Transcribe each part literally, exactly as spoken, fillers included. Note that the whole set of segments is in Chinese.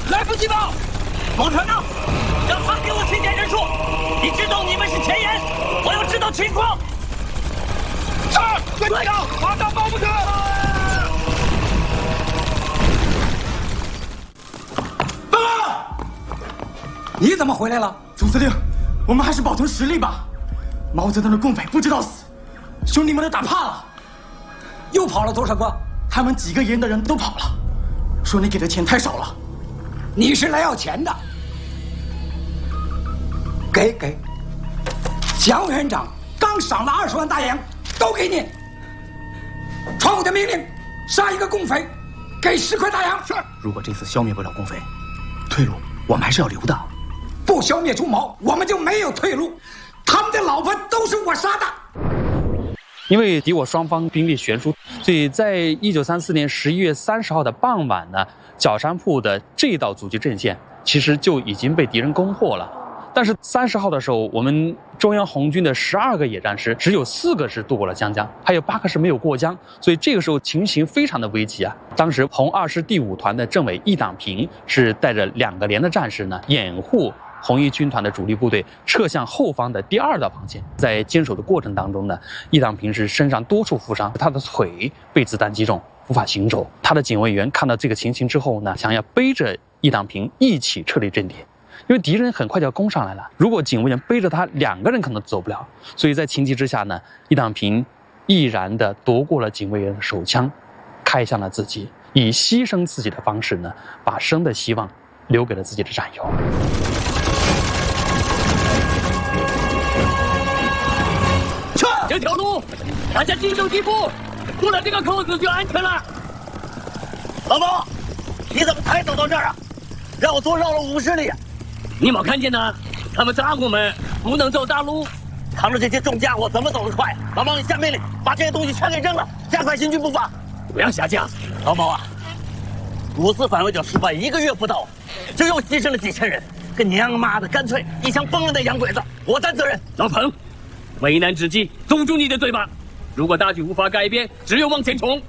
来不及报！孟传长，让他给我清点人数。你知道你们是前沿，我要知道情况。是，队长，马上报过去。报告， 你怎么回来了？ 总司令，我们还是保存实力吧。毛泽东的共匪不知道死，兄弟们都打怕了。 又跑了多少个？ 他们几个营的人都跑了，说你给的钱太少了。 你是来要钱的？给给。蒋委员长刚赏了二十万大洋，都给你。传我的命令，杀一个共匪，给十块大洋。 是。如果这次消灭不了共匪，退路我们还是要留的。 不消灭朱毛，我们就没有退路。他们的老婆都是我杀的。 因为敌我双方兵力悬殊，所以在一九三四年十一月三十号的傍晚呢，角山铺的这道阻击阵线其实就已经被敌人攻破了。但是三十号的时候，我们中央红军的十二个野战师只有四个是渡过了江江，还有八个是没有过江，所以这个时候情形非常的危急啊。当时红二师第五团的政委易党平是带着两个连的战士呢，掩护红一军团的主力部队撤向后方的第二道防线。在坚守的过程当中呢，易党平是身上多处负伤，他的腿被子弹击中，无法行走。他的警卫员看到这个情形之后呢，想要背着易党平一起撤离阵地。因为敌人很快就要攻上来了，如果警卫员背着他，两个人可能走不了。所以在情急之下呢，易党平毅然地夺过了警卫员的手枪，开向了自己，以牺牲自己的方式呢，把生的希望留给了自己的战友。 撤！这条路，大家精守机步，过了这个口子就安全了。老包，你怎么才走到这儿啊？让我多绕了五十里。你没看见呢？他们抓我们，不能走大路。扛着这些重家伙，怎么走得快？老包，你下命令，把这些东西全给扔了，加快行军步伐。不要下降，老包啊！五次反围剿失败一个月不到，就又牺牲了几千人，个娘妈的，干脆一枪崩了那洋鬼子，我担责任。老彭，危难之际，堵住你的嘴巴。如果大局无法改变，只有往前冲。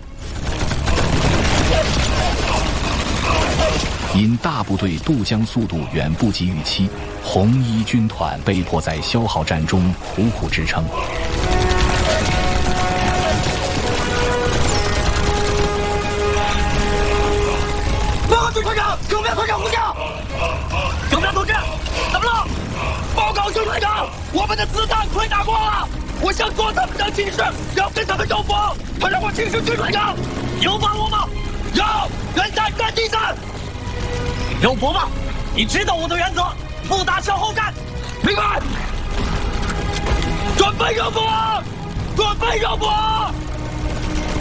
因大部队渡江速度远不及预期，红一军团被迫在消耗战中苦苦支撑。 报告军团长，耿彪团长呼叫。耿彪同志，怎么了？报告军团长，我们的子弹快打光了，我想做他们的亲事，要跟他们斗法，快让我请示军团长，有把握吗？有，原战干地战。有搏吗？你知道我的原则，不打向后站。明白。准备热搏，准备热搏。